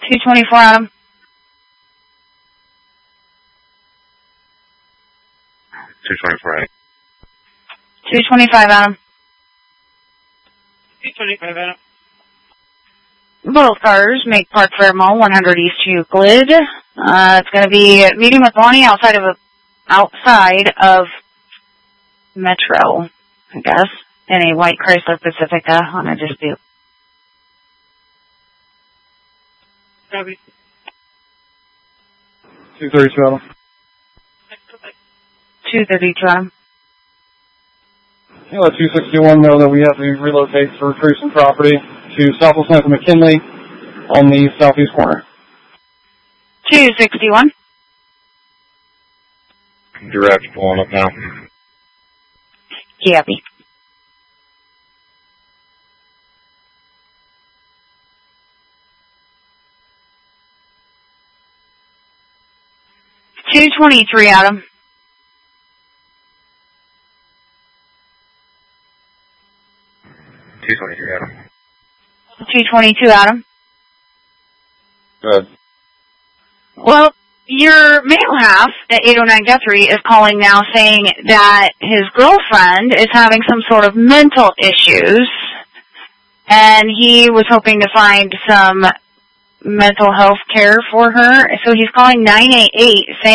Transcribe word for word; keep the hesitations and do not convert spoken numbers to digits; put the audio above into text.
two twenty-four, Adam. two twenty-four, Adam. two twenty-five, Adam. two twenty-five, Adam. Both cars make Park Fair Mall, one hundred East Euclid. Uh, it's going to be a meeting with Bonnie outside of a, outside of Metro, I guess, in a white Chrysler Pacifica on a dispute. Copy. two thirty-two, Adam. two thirty-two, Adam. You let two sixty-one know that we have to relocate to retrieve some property to Southwest ninth and McKinley on the southeast corner. two sixty-one. Direct pulling up now. Copy. two twenty-three, Adam. two twenty-three, Adam. two twenty-two, Adam. Good. Well, your male half at eight oh nine Guthrie is calling now saying that his girlfriend is having some sort of mental issues, and he was hoping to find some mental health care for her. So he's calling nine eight eight saying